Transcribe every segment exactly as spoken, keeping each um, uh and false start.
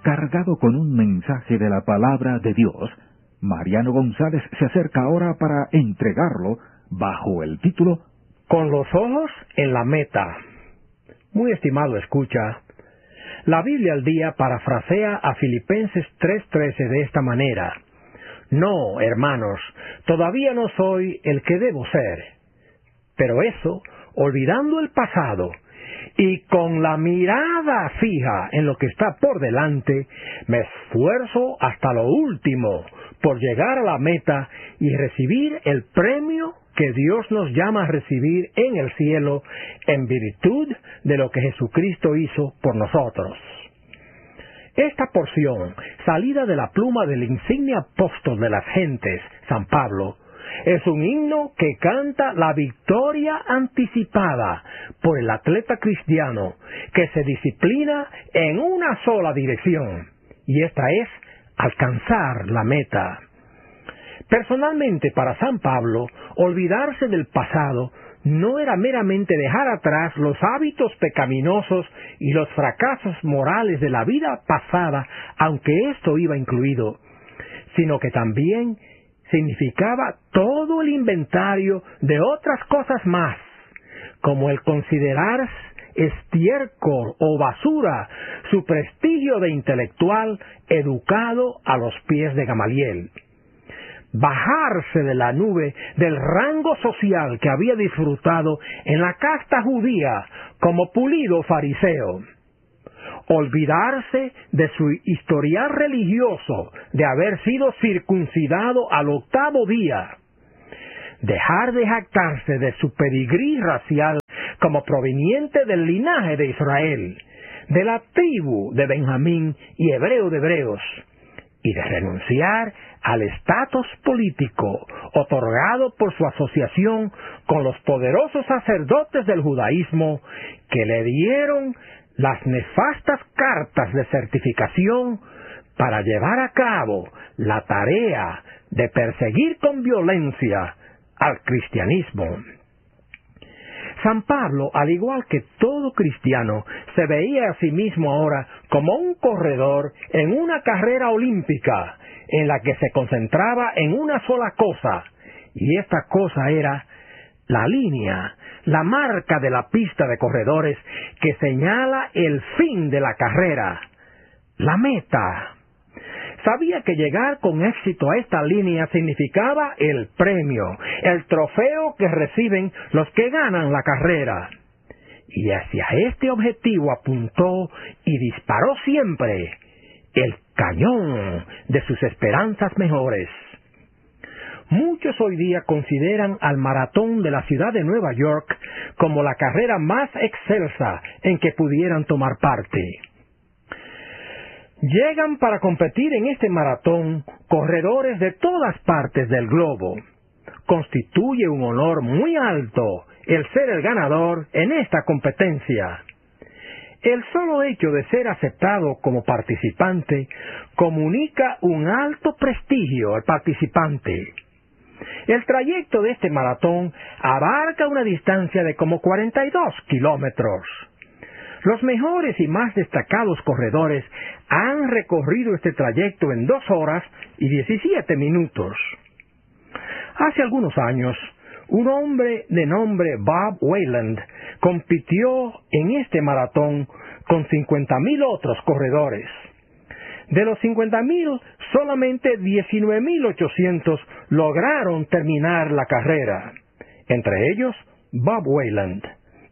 cargado con un mensaje de la palabra de Dios. Mariano González se acerca ahora para entregarlo bajo el título Con los ojos en la meta. Muy estimado escucha, la Biblia al día parafrasea a Filipenses tres trece de esta manera: No, hermanos, todavía no soy el que debo ser, pero eso, olvidando el pasado, y con la mirada fija en lo que está por delante, me esfuerzo hasta lo último por llegar a la meta y recibir el premio que Dios nos llama a recibir en el cielo en virtud de lo que Jesucristo hizo por nosotros. Esta porción, salida de la pluma del insigne apóstol de las gentes, San Pablo, es un himno que canta la victoria anticipada por el atleta cristiano que se disciplina en una sola dirección, y esta es alcanzar la meta. Personalmente, para San Pablo, olvidarse del pasado no era meramente dejar atrás los hábitos pecaminosos y los fracasos morales de la vida pasada, aunque esto iba incluido, sino que también significaba todo el inventario de otras cosas más, como el considerar estiércol o basura su prestigio de intelectual educado a los pies de Gamaliel. Bajarse de la nube del rango social que había disfrutado en la casta judía como pulido fariseo. Olvidarse de su historial religioso de haber sido circuncidado al octavo día. Dejar de jactarse de su pedigrí racial como proveniente del linaje de Israel, de la tribu de Benjamín y hebreo de hebreos, y de renunciar al estatus político otorgado por su asociación con los poderosos sacerdotes del judaísmo que le dieron las nefastas cartas de certificación para llevar a cabo la tarea de perseguir con violencia al cristianismo. San Pablo, al igual que todo cristiano, se veía a sí mismo ahora como un corredor en una carrera olímpica en la que se concentraba en una sola cosa, y esta cosa era la línea, la marca de la pista de corredores que señala el fin de la carrera, la meta. Sabía que llegar con éxito a esta línea significaba el premio, el trofeo que reciben los que ganan la carrera. Y hacia este objetivo apuntó y disparó siempre el cañón de sus esperanzas mejores. Muchos hoy día consideran al maratón de la ciudad de Nueva York como la carrera más excelsa en que pudieran tomar parte. Llegan para competir en este maratón corredores de todas partes del globo. Constituye un honor muy alto el ser el ganador en esta competencia. El solo hecho de ser aceptado como participante comunica un alto prestigio al participante. El trayecto de este maratón abarca una distancia de como cuarenta y dos kilómetros. Los mejores y más destacados corredores han recorrido este trayecto en dos horas y diecisiete minutos. Hace algunos años, un hombre de nombre Bob Wayland compitió en este maratón con cincuenta mil otros corredores. De los cincuenta mil, solamente diecinueve mil ochocientos lograron terminar la carrera, entre ellos Bob Wayland.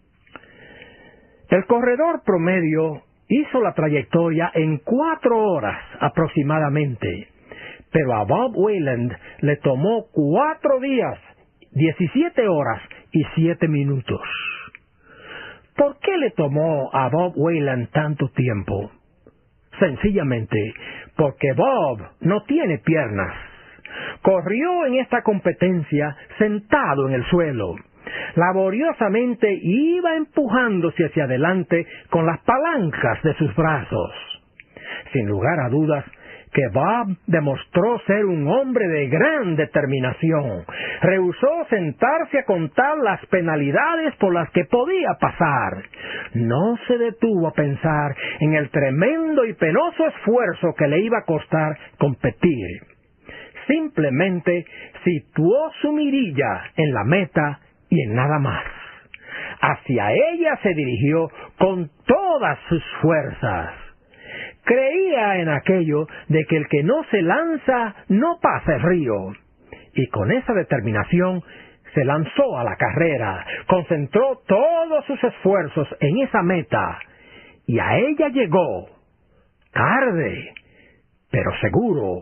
El corredor promedio hizo la trayectoria en cuatro horas aproximadamente, pero a Bob Wayland le tomó cuatro días, diecisiete horas y siete minutos. ¿Por qué le tomó a Bob Wayland tanto tiempo? Sencillamente porque Bob no tiene piernas. Corrió en esta competencia sentado en el suelo. Laboriosamente iba empujándose hacia adelante con las palancas de sus brazos. Sin lugar a dudas, que Bob demostró ser un hombre de gran determinación. Rehusó sentarse a contar las penalidades por las que podía pasar. No se detuvo a pensar en el tremendo y penoso esfuerzo que le iba a costar competir. Simplemente situó su mirilla en la meta y en nada más. Hacia ella se dirigió con todas sus fuerzas. Creía en aquello de que el que no se lanza no pasa el río. Y con esa determinación se lanzó a la carrera, concentró todos sus esfuerzos en esa meta, y a ella llegó, tarde, pero seguro.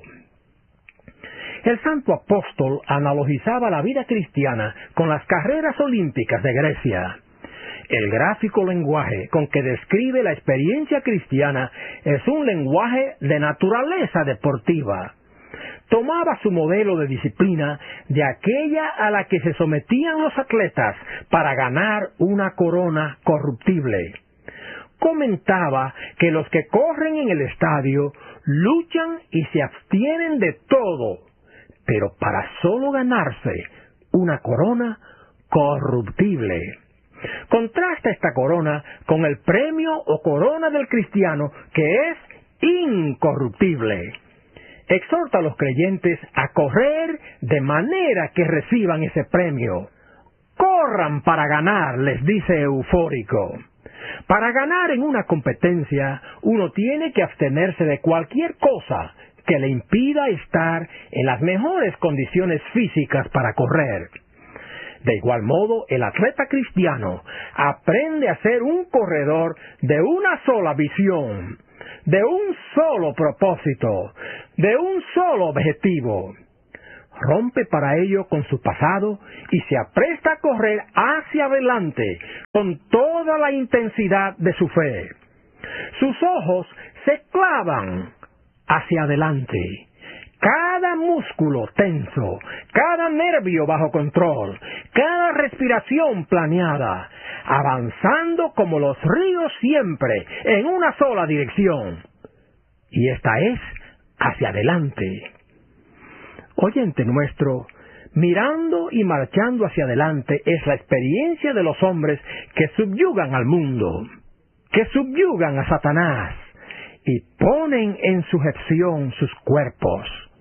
El santo apóstol analogizaba la vida cristiana con las carreras olímpicas de Grecia. El gráfico lenguaje con que describe la experiencia cristiana es un lenguaje de naturaleza deportiva. Tomaba su modelo de disciplina de aquella a la que se sometían los atletas para ganar una corona corruptible. Comentaba que los que corren en el estadio luchan y se abstienen de todo, pero para solo ganarse una corona corruptible. Contrasta esta corona con el premio o corona del cristiano, que es incorruptible. Exhorta a los creyentes a correr de manera que reciban ese premio. Corran para ganar, les dice eufórico. Para ganar en una competencia, uno tiene que abstenerse de cualquier cosa que le impida estar en las mejores condiciones físicas para correr. De igual modo, el atleta cristiano aprende a ser un corredor de una sola visión, de un solo propósito, de un solo objetivo. Rompe para ello con su pasado y se apresta a correr hacia adelante con toda la intensidad de su fe. Sus ojos se clavan hacia adelante. Cada músculo tenso, cada nervio bajo control, cada respiración planeada, avanzando como los ríos siempre en una sola dirección. Y esta es hacia adelante. Oyente nuestro, mirando y marchando hacia adelante es la experiencia de los hombres que subyugan al mundo, que subyugan a Satanás y ponen en sujeción sus cuerpos.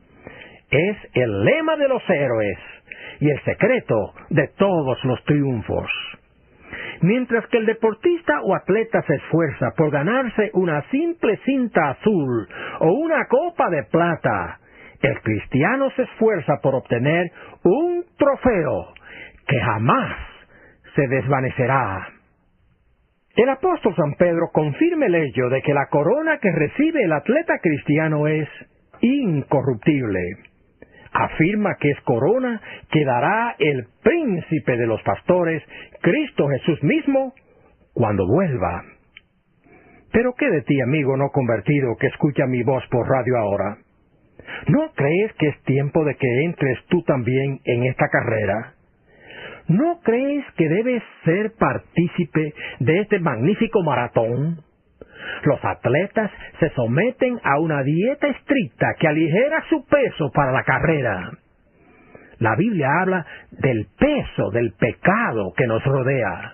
Es el lema de los héroes y el secreto de todos los triunfos. Mientras que el deportista o atleta se esfuerza por ganarse una simple cinta azul o una copa de plata, el cristiano se esfuerza por obtener un trofeo que jamás se desvanecerá. El apóstol San Pedro confirma el hecho de que la corona que recibe el atleta cristiano es incorruptible. Afirma que es corona que dará el príncipe de los pastores, Cristo Jesús mismo, cuando vuelva. Pero ¿qué de ti, amigo no convertido, que escucha mi voz por radio ahora? ¿No crees que es tiempo de que entres tú también en esta carrera? ¿No crees que debes ser partícipe de este magnífico maratón? Los atletas se someten a una dieta estricta que aligera su peso para la carrera. La Biblia habla del peso del pecado que nos rodea.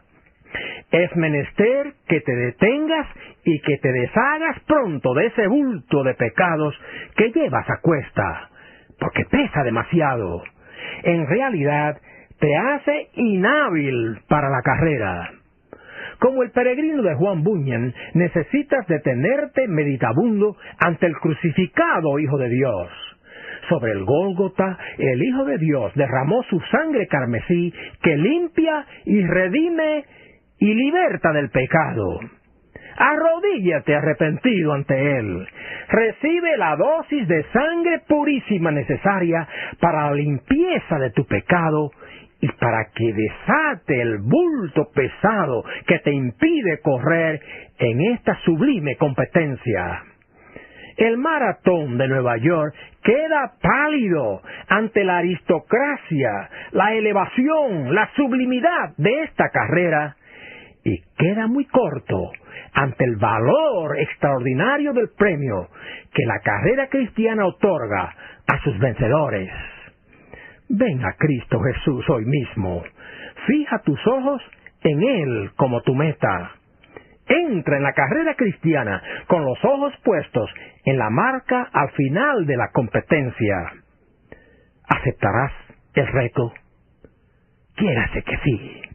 Es menester que te detengas y que te deshagas pronto de ese bulto de pecados que llevas a cuesta, porque pesa demasiado. En realidad, te hace inhábil para la carrera. Como el peregrino de Juan Bunyan, necesitas detenerte meditabundo ante el crucificado Hijo de Dios. Sobre el Gólgota, el Hijo de Dios derramó su sangre carmesí que limpia y redime y liberta del pecado. Arrodíllate arrepentido ante Él. Recibe la dosis de sangre purísima necesaria para la limpieza de tu pecado y para que desate el bulto pesado que te impide correr en esta sublime competencia. El maratón de Nueva York queda pálido ante la aristocracia, la elevación, la sublimidad de esta carrera, y queda muy corto ante el valor extraordinario del premio que la carrera cristiana otorga a sus vencedores. Ven a Cristo Jesús hoy mismo. Fija tus ojos en Él como tu meta. Entra en la carrera cristiana con los ojos puestos en la marca al final de la competencia. ¿Aceptarás el reto? Quiérase que sí.